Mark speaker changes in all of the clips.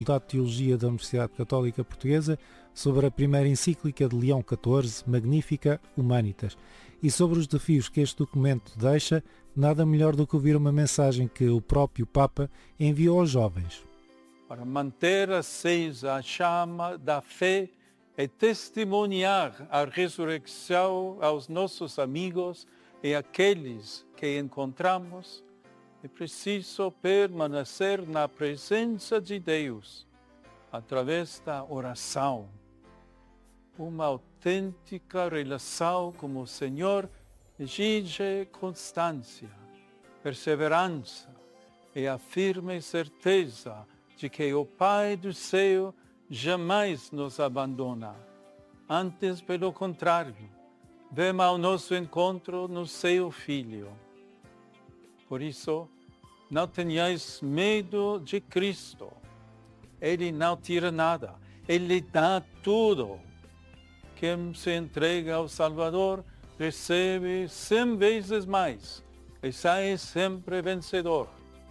Speaker 1: da Teologia da Universidade Católica Portuguesa sobre a primeira encíclica de Leão XIV, Magnificat Humanitas. E sobre os desafios que este documento deixa, nada melhor do que ouvir uma mensagem que o próprio Papa enviou aos jovens.
Speaker 2: Para manter acesa a chama da fé e testemunhar a ressurreição aos nossos amigos e àqueles que encontramos, é preciso permanecer na presença de Deus, através da oração. Uma autêntica relação com o Senhor exige constância, perseverança e a firme certeza de que o Pai do céu jamais nos abandona. Antes, pelo contrário, vem ao nosso encontro no seu Filho. Por isso, não tenhais medo de Cristo. Ele não tira nada, Ele dá tudo. Quem se entrega ao Salvador recebe 100 vezes mais e sai sempre vencedor.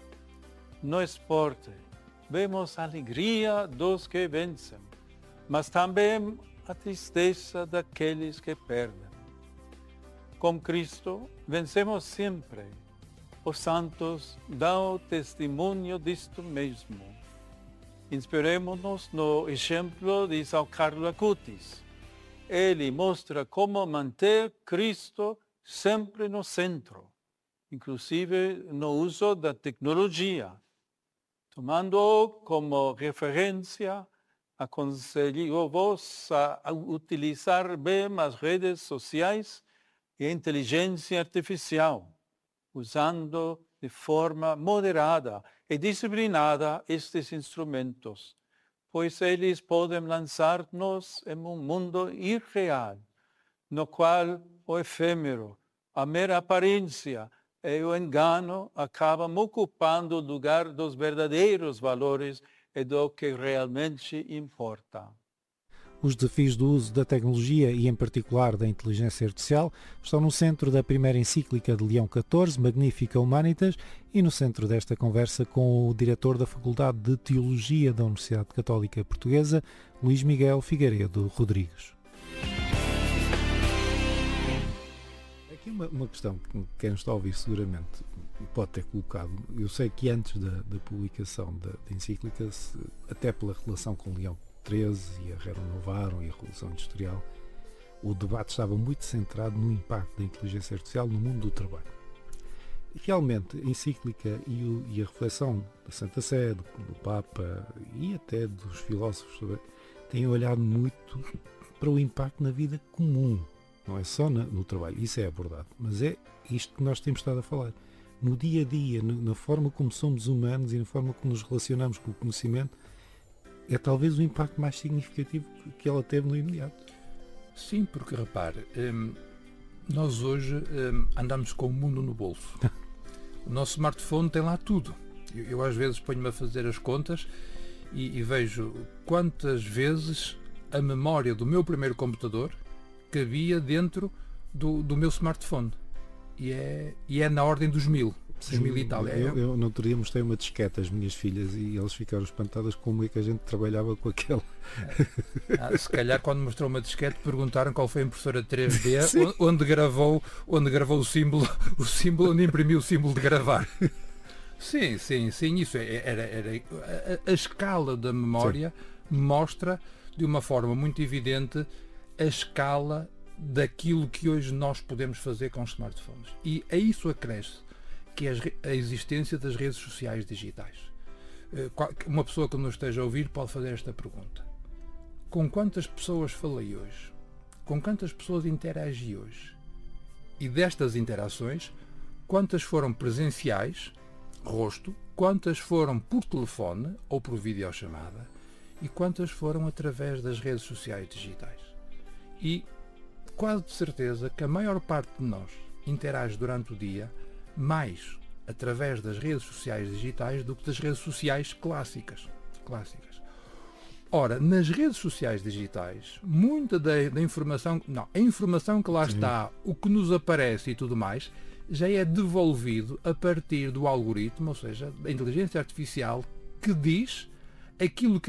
Speaker 2: No esporte, vemos a alegria dos que vencem, mas também a tristeza daqueles que perdem. Com Cristo, vencemos sempre. Os santos dão testemunho disto mesmo. Inspiremos-nos no exemplo de São Carlo Acutis. Ele mostra como manter Cristo sempre no centro, inclusive no uso da tecnologia. Tomando-o como referência, aconselho-vos a utilizar bem as redes sociais e a inteligência artificial, usando de forma moderada e disciplinada estes instrumentos, pois eles podem lançar-nos em um mundo irreal, no qual o efêmero, a mera aparência e o engano acabam ocupando o lugar dos verdadeiros valores e do que realmente importa.
Speaker 1: Os desafios do uso da tecnologia e, em particular, da inteligência artificial estão no centro da primeira encíclica de Leão XIV, Magnificat Humanitas, e no centro desta conversa com o diretor da Faculdade de Teologia da Universidade Católica Portuguesa, Luís Miguel Figueiredo Rodrigues. Aqui uma questão que quem nos está a ouvir seguramente pode ter colocado. Eu sei que antes da publicação da encíclica, até pela relação com Leão XIII e a Rerum Novarum e a Revolução Industrial, o debate estava muito centrado no impacto da inteligência artificial no mundo do trabalho. Realmente, a encíclica e a reflexão da Santa Sé, do Papa e até dos filósofos têm olhado muito para o impacto na vida comum, não é só no trabalho, isso é abordado, mas é isto que nós temos estado a falar. No dia a dia, na forma como somos humanos e na forma como nos relacionamos com o conhecimento, é talvez o impacto mais significativo que ela teve no imediato.
Speaker 3: Sim, porque repare, nós hoje andamos com o mundo no bolso. O nosso smartphone tem lá tudo. Eu às vezes ponho-me a fazer as contas e vejo quantas vezes a memória do meu primeiro computador cabia dentro do meu smartphone. E é na ordem dos 1000.
Speaker 1: Sim, e tal. Eu no outro dia mostrei uma disquete às minhas filhas e elas ficaram espantadas como é que a gente trabalhava com aquela.
Speaker 3: Se calhar quando mostrou uma disquete perguntaram qual foi a impressora 3D onde gravou o símbolo onde imprimiu o símbolo de gravar. Sim, isso era a escala da memória. Sim. Mostra de uma forma muito evidente a escala daquilo que hoje nós podemos fazer com os smartphones. E a isso acresce que é a existência das redes sociais digitais. Uma pessoa que nos esteja a ouvir pode fazer esta pergunta: com quantas pessoas falei hoje? Com quantas pessoas interagi hoje? E destas interações, quantas foram presenciais, rosto, quantas foram por telefone ou por videochamada e quantas foram através das redes sociais digitais? E quase de certeza que a maior parte de nós interage durante o dia mais através das redes sociais digitais do que das redes sociais clássicas. Ora, nas redes sociais digitais, muita da informação, a informação que lá está, o que nos aparece e tudo mais, já é devolvido a partir do algoritmo, ou seja, da inteligência artificial, que diz aquilo